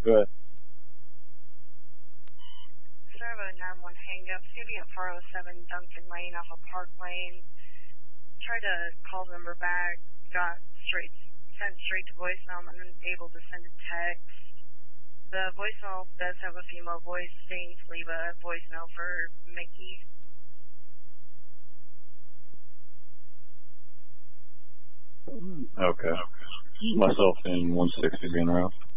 Go ahead. Servo 91 hang up. It's going to be at 407 Duncan Lane off of Park Lane. Tried to call the number back. Sent straight to voicemail. I'm unable to send a text. The voicemail does have a female voice saying to leave a voicemail for Mickey. Okay. Myself in 160 being around.